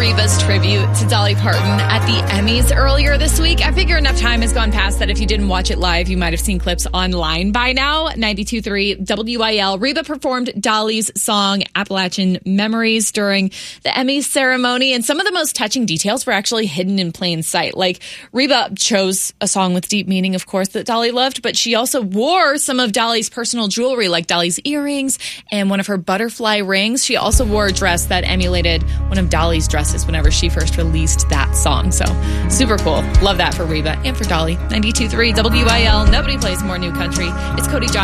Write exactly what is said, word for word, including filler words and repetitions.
Reba's tribute to Dolly Parton at the Emmys earlier this week. I figure enough time has gone past that if you didn't watch it live, you might have seen clips online by now. ninety-two point three W I L. Reba performed Dolly's song Appalachian Memories during the Emmys ceremony, and some of the most touching details were actually hidden in plain sight. Like, Reba chose a song with deep meaning, of course, that Dolly loved, but she also wore some of Dolly's personal jewelry, like Dolly's earrings and one of her butterfly rings. She also wore a dress that emulated one of Dolly's dresses whenever she first released that song. So super cool. Love that for Reba and for Dolly. ninety-two point three W I L. Nobody plays more new country. It's Cody John.